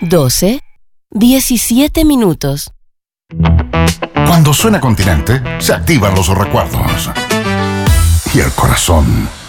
12, 17 minutos. Cuando suena Continente, se activan los recuerdos. Y el corazón